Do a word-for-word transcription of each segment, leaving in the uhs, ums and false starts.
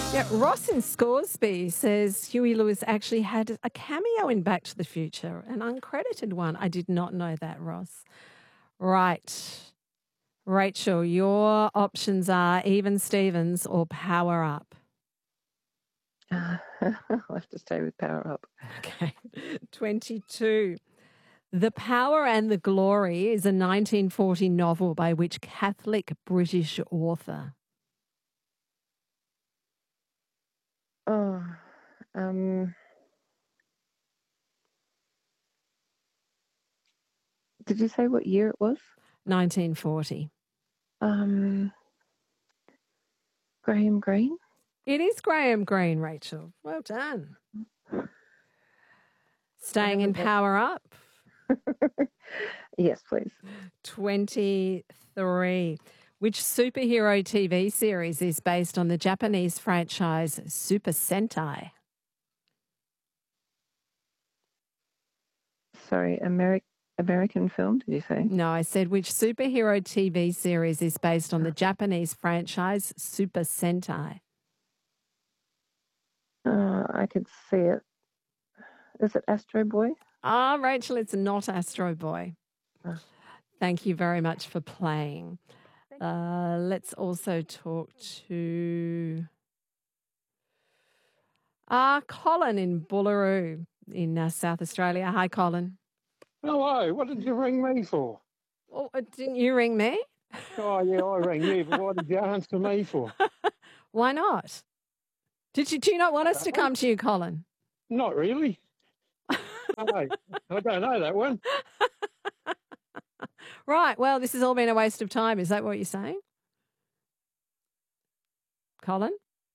Yeah, Ross in Scoresby says Huey Lewis actually had a cameo in Back to the Future, an uncredited one. I did not know that, Ross. Right. Rachel, your options are Even Stevens or Power Up. Uh, I'll have to stay with Power Up. Okay. twenty-two. The Power and the Glory is a nineteen forty novel by which Catholic British author? Oh, um, did you say what year it was? nineteen forty. Um, Graham Greene? It is Graham Greene, Rachel. Well done. Staying in Power Up. Yes, please. twenty-three. Which superhero T V series is based on the Japanese franchise Super Sentai? Sorry, Ameri- American film, did you say? No, I said which superhero T V series is based on the Japanese franchise Super Sentai? Uh, I could see it. Is it Astro Boy? Ah, Rachel, it's not Astro Boy. Oh. Thank you very much for playing. Uh, let's also talk to uh, Colin in Bullaroo in uh, South Australia. Hi, Colin. Hello, what did you ring me for? Oh, uh, didn't you ring me? Oh, yeah, I rang you, but what did you answer me for? Why not? Did you? Do you not want us to come to you, Colin? Not really. No, I don't know that one. Right. Well, this has all been a waste of time. Is that what you're saying, Colin?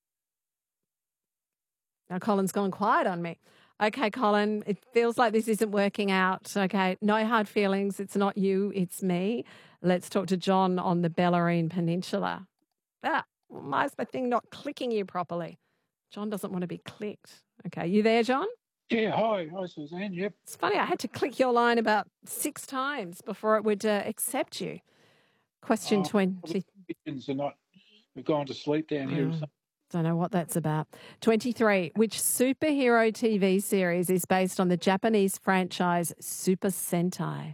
Now, Colin's gone quiet on me. Okay, Colin, it feels like this isn't working out. Okay, no hard feelings. It's not you, it's me. Let's talk to John on the Bellarine Peninsula. Ah, why is my thing not clicking you properly? John doesn't want to be clicked. Okay, you there, John? Yeah, hi. Hi, Suzanne. Yep. It's funny, I had to click your line about six times before it would uh, accept you. Question Oh, twenty. The kittens are not, we've gone to sleep down here or Oh, something. don't know what that's about. twenty-three. Which superhero T V series is based on the Japanese franchise Super Sentai?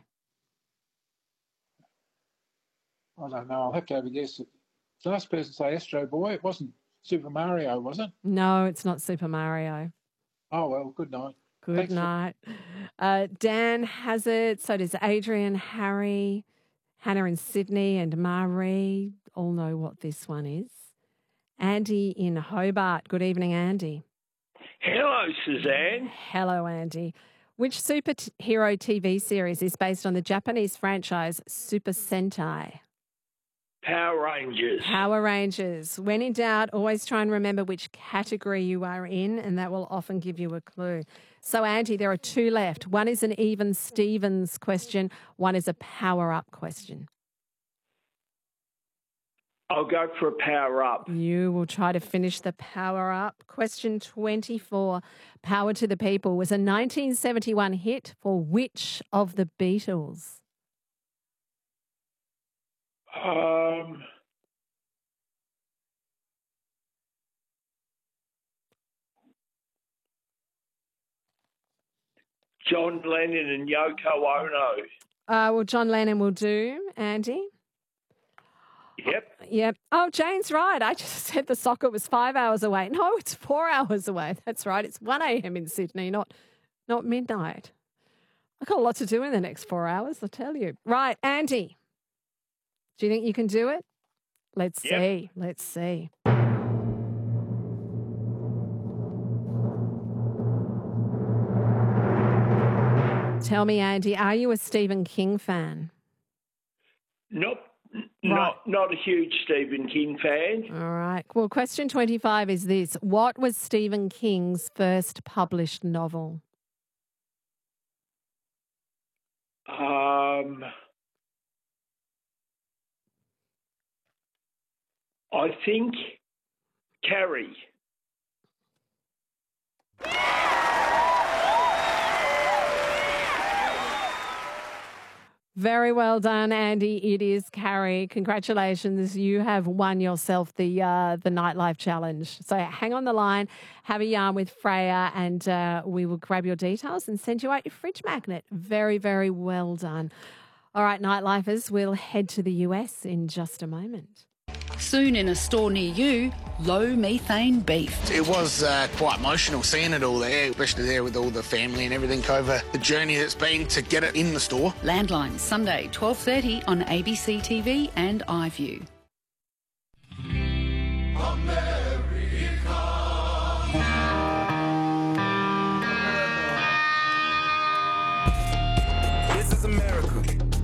I don't know. I'll have to have a guess. The last person to say Astro Boy, it wasn't Super Mario, was it? No, it's not Super Mario. Oh, well, good night. Good Thanks for- night. Uh, Dan has it. So does Adrian, Harry, Hannah in Sydney, and Marie all know what this one is. Andy in Hobart. Good evening, Andy. Hello, Suzanne. Hello, Andy. Which superhero T V series is based on the Japanese franchise Super Sentai? Power Rangers. Power Rangers. When in doubt, always try and remember which category you are in, and that will often give you a clue. So, Andy, there are two left. One is an Even Stevens question. One is a Power Up question. I'll go for a Power Up. You will try to finish the Power Up. Question twenty-four. Power to the People was a nineteen seventy-one hit for which of the Beatles? Um, John Lennon and Yoko Ono. Uh, well, John Lennon will do, Andy. Yep. Yep. Oh, Jane's right. I just said the socket was five hours away. No, it's four hours away. That's right. It's one a.m. in Sydney, not not midnight. I've got a lot to do in the next four hours, I tell you. Right, Andy. Do you think you can do it? Let's Yep. see. Let's see. Tell me, Andy, are you a Stephen King fan? Nope. Not not a huge Stephen King fan. All right. Well, question twenty-five is this. What was Stephen King's first published novel? Um, I think Carrie. Very well done, Andy. It is Carrie. Congratulations. You have won yourself the uh, the Nightlife Challenge. So hang on the line, have a yarn with Freya, and uh, we will grab your details and send you out your fridge magnet. Very, very well done. All right, Nightlifers, we'll head to the U S in just a moment. Soon in a store near you, low methane beef. It was uh, quite emotional seeing it all there, especially there with all the family and everything over the journey that's been to get it in the store. Landline, Sunday, twelve thirty on A B C T V and iView. This is America.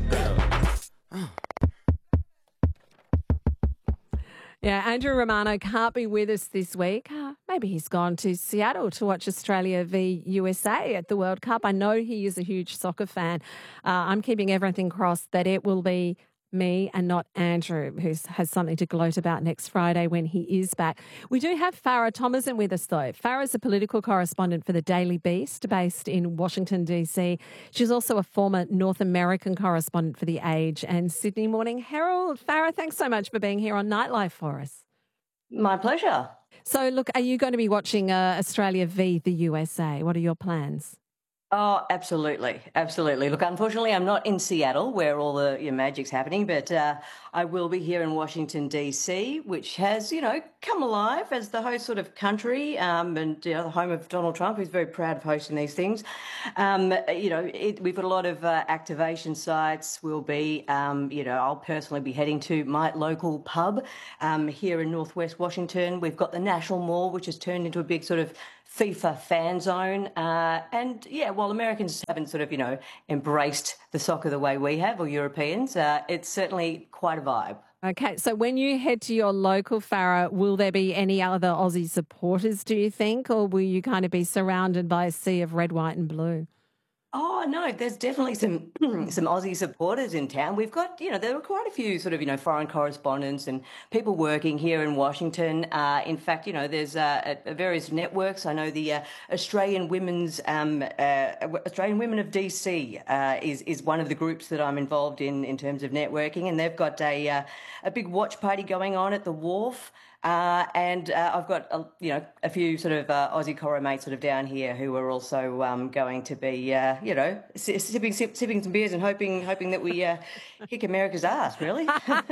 Yeah, Andrew Romano can't be with us this week. Uh, maybe he's gone to Seattle to watch Australia v U S A at the World Cup. I know he is a huge soccer fan. Uh, I'm keeping everything crossed that it will be me and not Andrew, who has something to gloat about next Friday when he is back. We do have Farah Thomason with us, though. Farah's a political correspondent for the Daily Beast, based in Washington, D C. She's also a former North American correspondent for The Age and Sydney Morning Herald. Farah, thanks so much for being here on Nightlife for us. My pleasure. So, look, are you going to be watching uh, Australia v the U S A? What are your plans? Oh, absolutely. Absolutely. Look, unfortunately, I'm not in Seattle where all the you know, magic's happening, but uh, I will be here in Washington, D C, which has, you know, come alive as the host sort of country um, and, you know, the home of Donald Trump, who's very proud of hosting these things. Um, you know, it, we've got a lot of uh, activation sites. We'll be, um, you know, I'll personally be heading to my local pub um, here in Northwest Washington. We've got the National Mall, which has turned into a big sort of FIFA fan zone. Uh, and, yeah, while Americans haven't sort of, you know, embraced the soccer the way we have, or Europeans, uh, it's certainly quite a vibe. Okay, so when you head to your local, Farah, will there be any other Aussie supporters, do you think, or will you kind of be surrounded by a sea of red, white and blue? Oh, no, there's definitely some some Aussie supporters in town. We've got, you know, there were quite a few sort of, you know, foreign correspondents and people working here in Washington. Uh, in fact, you know, there's uh, at various networks. I know the uh, Australian Women's, um, uh, Australian Women of D C uh, is, is one of the groups that I'm involved in in terms of networking. And they've got a, uh, a big watch party going on at the Wharf. Uh, and uh, I've got, a, you know, a few sort of uh, Aussie corro mates sort of down here who are also um, going to be, uh, you know, sipping, sip, sipping some beers and hoping hoping that we uh, kick America's ass, really.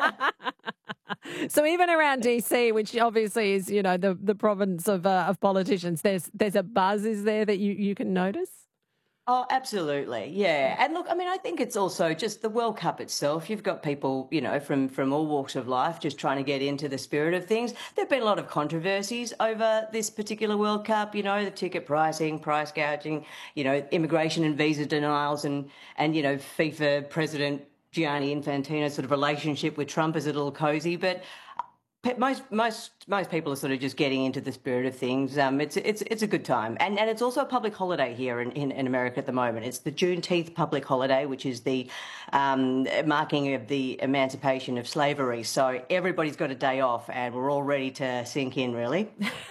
So even around D C, which obviously is, you know, the, the province of uh, of politicians, there's there's a buzz, is there, that you, you can notice? Oh, absolutely. Yeah. And look, I mean, I think it's also just the World Cup itself. You've got people, you know, from, from all walks of life just trying to get into the spirit of things. There have been a lot of controversies over this particular World Cup, you know, the ticket pricing, price gouging, you know, immigration and visa denials and, and you know, FIFA President Gianni Infantino's sort of relationship with Trump is a little cozy. But Most most most people are sort of just getting into the spirit of things. Um, it's it's it's a good time, and and it's also a public holiday here in, in, in America at the moment. It's the Juneteenth public holiday, which is the um, marking of the emancipation of slavery. So everybody's got a day off, and we're all ready to sink in, really.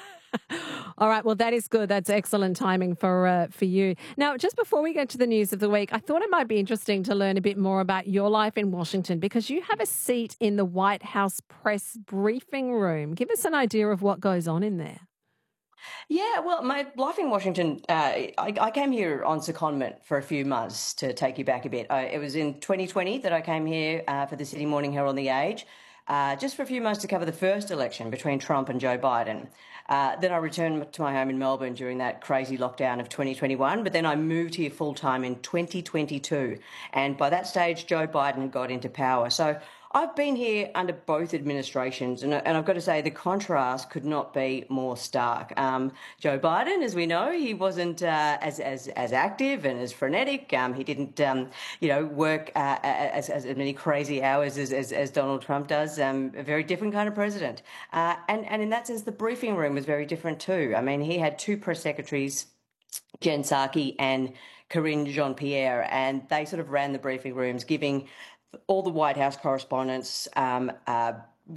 All right, well, that is good. That's excellent timing for uh, for you. Now, just before we get to the news of the week, I thought it might be interesting to learn a bit more about your life in Washington because you have a seat in the White House press briefing room. Give us an idea of what goes on in there. Yeah, well, my life in Washington, uh, I, I came here on secondment for a few months to take you back a bit. I, it was in twenty twenty that I came here uh, for the Sydney Morning Herald and The Age, uh, just for a few months to cover the first election between Trump and Joe Biden. Uh, then I returned to my home in Melbourne during that crazy lockdown of twenty twenty-one, but then I moved here full-time in twenty twenty-two. And by that stage, Joe Biden had got into power. So I've been here under both administrations, and, and I've got to say the contrast could not be more stark. Um, Joe Biden, as we know, he wasn't uh, as, as as active and as frenetic. Um, he didn't, um, you know, work uh, as, as many crazy hours as, as, as Donald Trump does. Um, a very different kind of president. Uh, and, and in that sense, the briefing room was very different too. I mean, he had two press secretaries, Jen Psaki and Karine Jean-Pierre, and they sort of ran the briefing rooms, giving all the White House correspondents um, uh,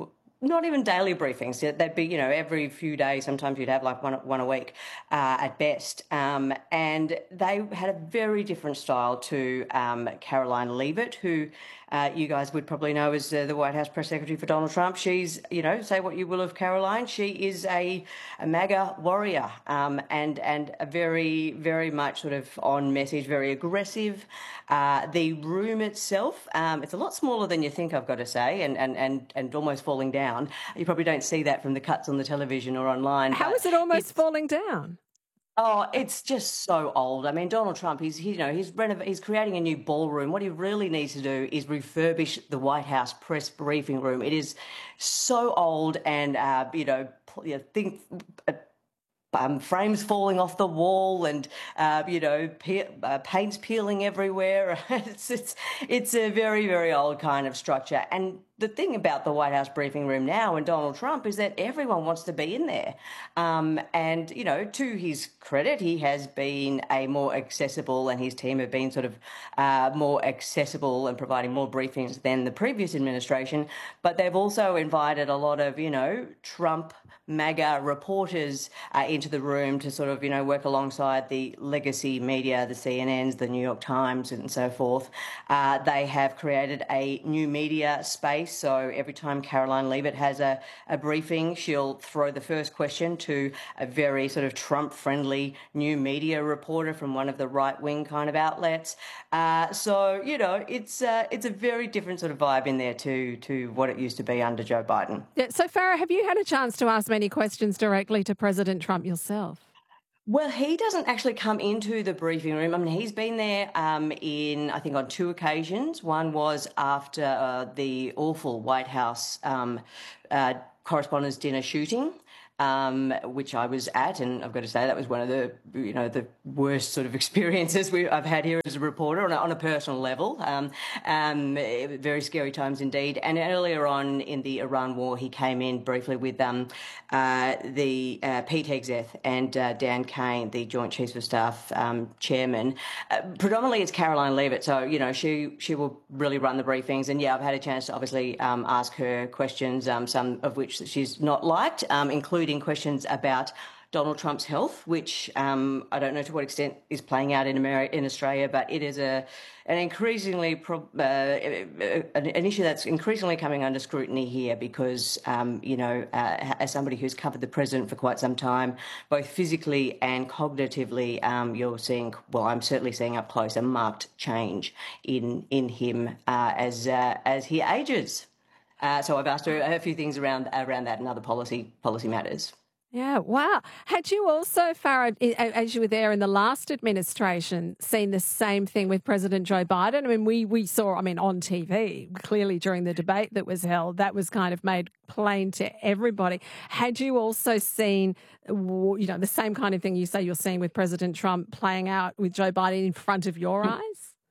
not even daily briefings. They'd be, you know, every few days. Sometimes you'd have like one one a week uh, at best. Um, and they had a very different style to um, Caroline Leavitt, who uh, you guys would probably know as uh, the White House press secretary for Donald Trump. She's, you know, say what you will of Caroline, she is a, a MAGA warrior um, and and a very, very much sort of on message, very aggressive. Uh, the room itself, um, it's a lot smaller than you think, I've got to say, and, and, and, and almost falling down. You probably don't see that from the cuts on the television or online. How is it almost falling down? Oh, it's just so old. I mean, Donald Trump, he's, you know, he's renov- he's creating a new ballroom. What he really needs to do is refurbish the White House press briefing room. It is so old and, uh, you know, you know think... Uh, Um, frames falling off the wall and, uh, you know, pe- uh, paint's peeling everywhere. it's, it's, it's a very, very old kind of structure. And the thing about the White House briefing room now and Donald Trump is that everyone wants to be in there. Um, and, you know, to his credit, he has been a more accessible, and his team have been sort of uh, more accessible and providing more briefings than the previous administration. But they've also invited a lot of, you know, Trump MAGA reporters uh, into the room to sort of, you know, work alongside the legacy media, the C N Ns, the New York Times and so forth. Uh, they have created a new media space. So every time Caroline Leavitt has a, a briefing, she'll throw the first question to a very sort of Trump-friendly new media reporter from one of the right-wing kind of outlets. Uh, so, you know, it's uh, it's a very different sort of vibe in there to, to what it used to be under Joe Biden. Yeah, so, Farah, have you had a chance to ask many questions directly to President Trump yourself? Well, he doesn't actually come into the briefing room. I mean, he's been there um, in, I think, on two occasions. One was after uh, the awful White House um, uh, Correspondents' Dinner shooting, um, which I was at, and I've got to say that was one of the, you know, the worst sort of experiences we, I've had here as a reporter on a, on a personal level. Um, um, very scary times indeed. And earlier on in the Iran war, he came in briefly with um, uh, the uh, Pete Hegseth and uh, Dan Kane, the Joint Chiefs of Staff um, chairman. Uh, predominantly, it's Caroline Leavitt, so you know she she will really run the briefings. And yeah, I've had a chance to obviously um, ask her questions, um, some of which she's not liked, um, including questions about Donald Trump's health, which um, I don't know to what extent is playing out in America, in Australia, but it is a an increasingly pro- uh, an, an issue that's increasingly coming under scrutiny here because um, you know, uh, as somebody who's covered the president for quite some time, both physically and cognitively, um, you're seeing, well, I'm certainly seeing up close a marked change in in him uh, as uh, as he ages. Uh, so I've asked her a few things around around that and other policy policy matters. Yeah, wow. Had you also, Farah, as you were there in the last administration, seen the same thing with President Joe Biden? I mean, we, we saw, I mean, on T V, clearly during the debate that was held, that was kind of made plain to everybody. Had you also seen, you know, the same kind of thing you say you're seeing with President Trump playing out with Joe Biden in front of your eyes?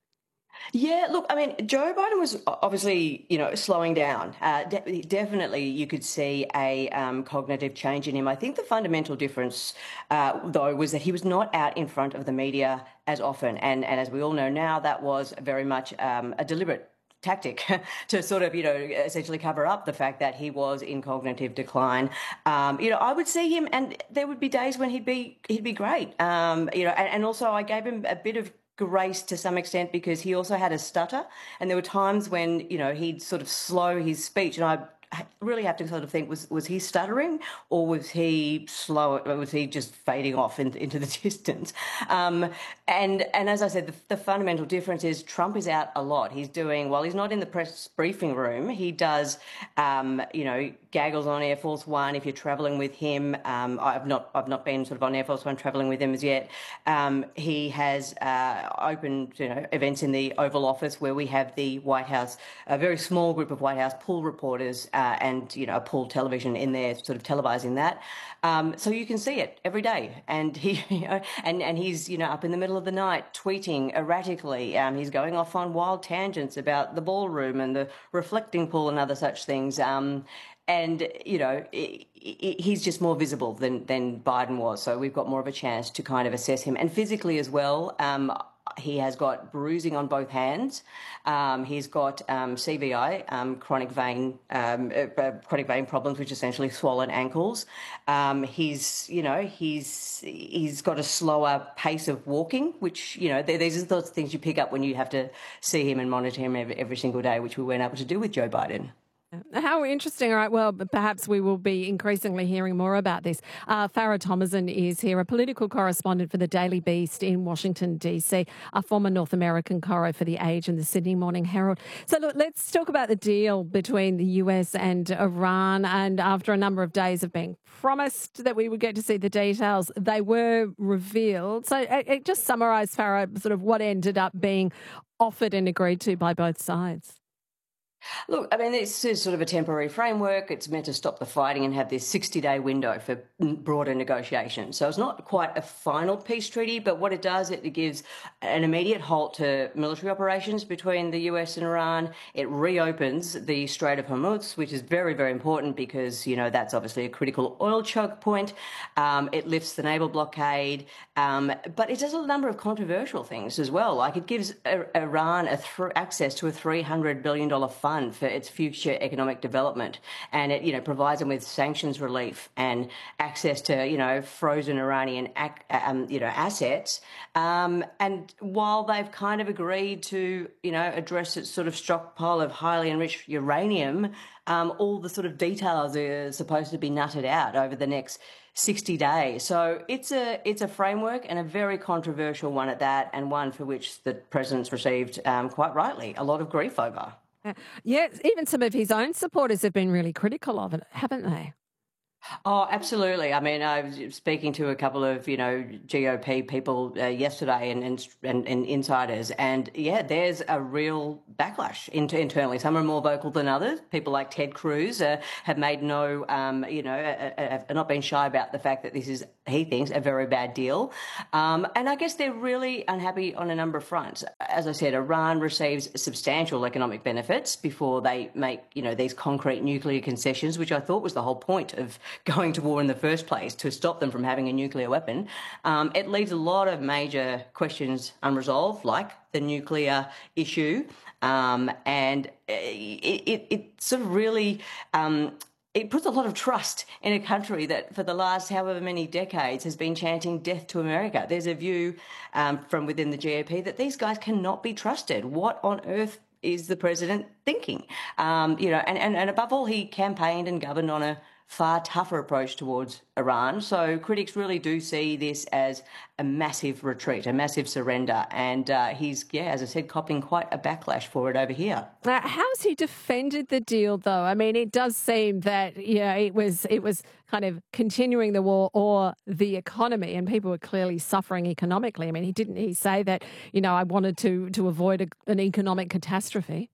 Yeah, look, I mean, Joe Biden was obviously, you know, slowing down. Uh, de- definitely you could see a um, cognitive change in him. I think the fundamental difference, uh, though, was that he was not out in front of the media as often. And, and as we all know now, that was very much um, a deliberate tactic to sort of, you know, essentially cover up the fact that he was in cognitive decline. Um, you know, I would see him and there would be days when he'd be he'd be great. Um, you know, and, and also I gave him a bit of grace to some extent because he also had a stutter and there were times when, you know, he'd sort of slow his speech and I really have to sort of think, was was he stuttering or was he slow, or was he just fading off in, into the distance? Um, and and as I said, the, the fundamental difference is Trump is out a lot. He's doing, while he's not in the press briefing room, he does, um, you know, gaggles on Air Force One if you're travelling with him. Um, I've not I've not been sort of on Air Force One travelling with him as yet. Um, he has uh, opened, you know, events in the Oval Office where we have the White House, a very small group of White House pool reporters uh, Uh, and, you know, a pool television in there sort of televising that. Um, so you can see it every day. And he, you know, and, and he's, you know, up in the middle of the night tweeting erratically. Um, he's going off on wild tangents about the ballroom and the reflecting pool and other such things. Um, and, you know, it, it, he's just more visible than, than Biden was. So we've got more of a chance to kind of assess him. And physically as well, um, he has got bruising on both hands. Um, he's got um, C V I, um, chronic vein um, uh, chronic vein problems, which essentially swollen ankles. Um, he's, you know, he's he's got a slower pace of walking, which, you know, these are the sorts of things you pick up when you have to see him and monitor him every, every single day, which we weren't able to do with Joe Biden. How interesting. All right, well, perhaps we will be increasingly hearing more about this. Uh, Farah Thomason is here, a political correspondent for the Daily Beast in Washington, D C, a former North American corro for The Age and the Sydney Morning Herald. So look, let's talk about the deal between the U S and Iran. And after a number of days of being promised that we would get to see the details, they were revealed. So uh, uh, just summarise, Farah, sort of what ended up being offered and agreed to by both sides. Look, I mean, this is sort of a temporary framework. It's meant to stop the fighting and have this sixty-day window for broader negotiations. So it's not quite a final peace treaty, but what it does, it gives an immediate halt to military operations between the U S and Iran. It reopens the Strait of Hormuz, which is very, very important because, you know, that's obviously a critical oil choke point. Um, it lifts the naval blockade, um, but it does a number of controversial things as well. Like it gives Iran a th- access to a three hundred billion dollars fund for its future economic development, and it, you know, provides them with sanctions relief and access to, you know, frozen Iranian, um, you know, assets. Um, and while they've kind of agreed to, you know, address its sort of stockpile of highly enriched uranium, um, all the sort of details are supposed to be nutted out over the next sixty days. So it's a it's a framework, and a very controversial one at that, and one for which the president's received, um, quite rightly, a lot of grief over. Yeah, even some of his own supporters have been really critical of it, haven't they? Oh, absolutely. I mean, I was speaking to a couple of, you know, G O P people uh, yesterday and, and, and, and insiders, and yeah, there's a real backlash inter- internally. Some are more vocal than others. People like Ted Cruz uh, have made no, um, you know, have not been shy about the fact that this is, he thinks, a very bad deal. Um, and I guess they're really unhappy on a number of fronts. As I said, Iran receives substantial economic benefits before they make, you know, these concrete nuclear concessions, which I thought was the whole point of going to war in the first place, to stop them from having a nuclear weapon. Um, it leaves a lot of major questions unresolved, like the nuclear issue. Um, and it, it, it sort of really... Um, It puts a lot of trust in a country that for the last however many decades has been chanting death to America. There's a view um, from within the G O P that these guys cannot be trusted. What on earth is the president thinking? Um, you know, and, and, and above all, he campaigned and governed on a far tougher approach towards Iran. So critics really do see this as a massive retreat, a massive surrender. And uh, he's, yeah, as I said, copping quite a backlash for it over here. Uh, how's he defended the deal, though? I mean, it does seem that, you know, it was it was kind of continuing the war or the economy, and people were clearly suffering economically. I mean, he didn't he say that, you know, I wanted to to avoid a, an economic catastrophe?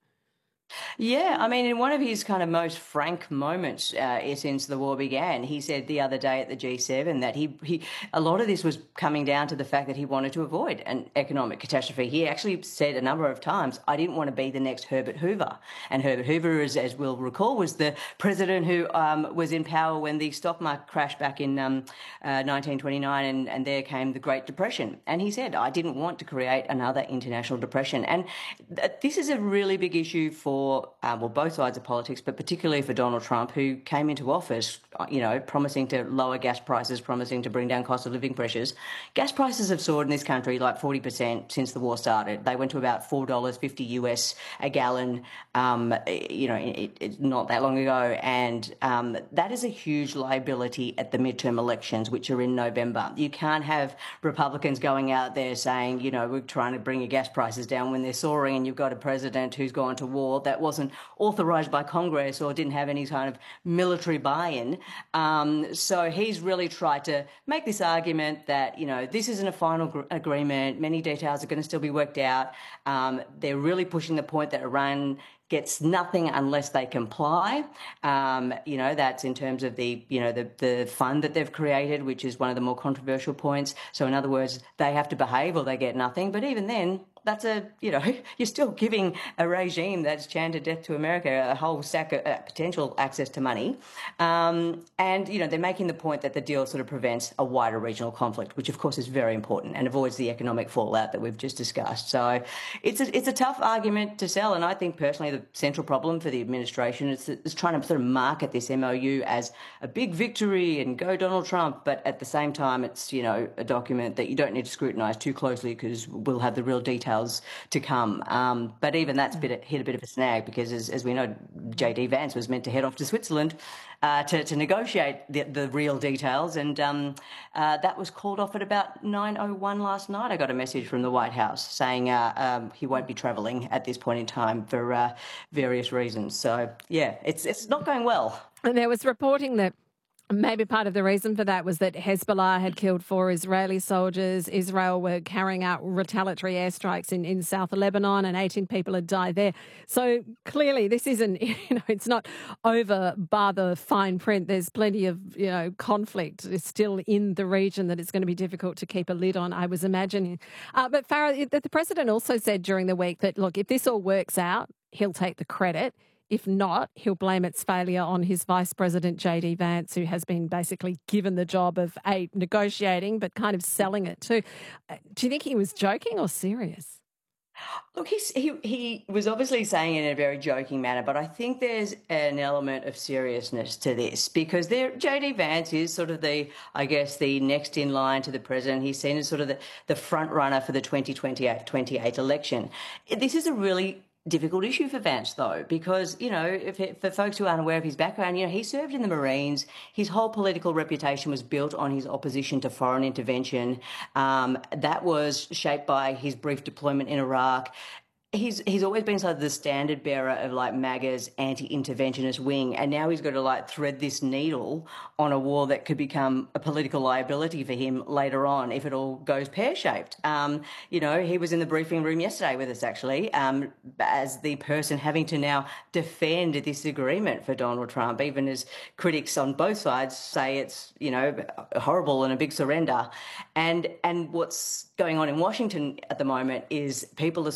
Yeah, I mean, in one of his kind of most frank moments uh, since the war began, he said the other day at the G seven that he, he a lot of this was coming down to the fact that he wanted to avoid an economic catastrophe. He actually said a number of times, I didn't want to be the next Herbert Hoover. And Herbert Hoover, is, as we'll recall, was the president who um, was in power when the stock market crashed back in um, uh, nineteen twenty-nine, and, and there came the Great Depression. And he said, I didn't want to create another international depression. And th- this is a really big issue for For uh, well, both sides of politics, but particularly for Donald Trump, who came into office, you know, promising to lower gas prices, promising to bring down cost of living pressures. Gas prices have soared in this country like forty percent since the war started. They went to about four dollars fifty U S a gallon, um, you know, it, it, not that long ago. And um, that is a huge liability at the midterm elections, which are in November. You can't have Republicans going out there saying, you know, we're trying to bring your gas prices down when they're soaring, and you've got a president who's gone to war that wasn't authorised by Congress or didn't have any kind of military buy-in. Um, so he's really tried to make this argument that, you know, this isn't a final gr- agreement. Many details are going to still be worked out. Um, they're really pushing the point that Iran gets nothing unless they comply. Um, you know, that's in terms of the, you know, the, the fund that they've created, which is one of the more controversial points. So in other words, they have to behave or they get nothing. But even then, that's a, you know, you're still giving a regime that's chanted death to America a whole stack of uh, potential access to money. Um, and, you know, they're making the point that the deal sort of prevents a wider regional conflict, which, of course, is very important and avoids the economic fallout that we've just discussed. So it's a, it's a tough argument to sell. And I think, personally, the central problem for the administration is, is trying to sort of market this M O U as a big victory and go Donald Trump. But at the same time, it's, you know, a document that you don't need to scrutinise too closely because we'll have the real details to come. Um, but even that's bit, hit a bit of a snag because, as, as we know, J D Vance was meant to head off to Switzerland uh, to, to negotiate the, the real details. And um, uh, that was called off at about nine oh one last night. I got a message from the White House saying uh, um, he won't be travelling at this point in time for uh, various reasons. So, yeah, it's it's not going well. And there was reporting that maybe part of the reason for that was that Hezbollah had killed four Israeli soldiers. Israel were carrying out retaliatory airstrikes in, in South Lebanon and eighteen people had died there. So clearly this isn't, you know, it's not over bar the fine print. There's plenty of, you know, conflict is still in the region that it's going to be difficult to keep a lid on, I was imagining. Uh, but Farah, the president also said during the week that, look, if this all works out, he'll take the credit. If not, he'll blame its failure on his Vice President, J D Vance, who has been basically given the job of, A, negotiating, but kind of selling it too. Do you think he was joking or serious? Look, he's, he he was obviously saying it in a very joking manner, but I think there's an element of seriousness to this because there, J D Vance is sort of the, I guess, the next in line to the president. He's seen as sort of the, the front runner for the twenty twenty-eight election. This is a really difficult issue for Vance, though, because, you know, if it, for folks who aren't aware of his background, you know, he served in the Marines. His whole political reputation was built on his opposition to foreign intervention. Um, that was shaped by his brief deployment in Iraq. He's he's always been sort of the standard bearer of like MAGA's anti-interventionist wing, and now he's got to like thread this needle on a war that could become a political liability for him later on if it all goes pear-shaped. Um, you know, he was in the briefing room yesterday with us actually, um, as the person having to now defend this agreement for Donald Trump, even as critics on both sides say it's, you know, horrible and a big surrender. And and what's going on in Washington at the moment is people are